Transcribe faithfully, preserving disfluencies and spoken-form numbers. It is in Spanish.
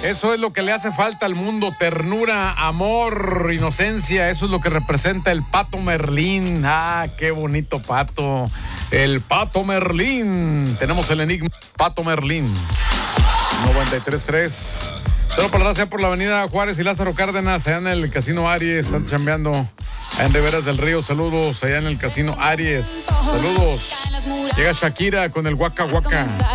Eso es lo que le hace falta al mundo, ternura, amor, inocencia, eso es lo que representa el Pato Merlín. Ah, qué bonito pato, el Pato Merlín. Tenemos el enigma Pato Merlín. noventa y tres punto tres. Solo para gracias por la avenida Juárez y Lázaro Cárdenas, allá en el Casino Aries, están chambeando. Allá en Riberas del Río, saludos, allá en el Casino Aries, saludos. Llega Shakira con el Waka Waka.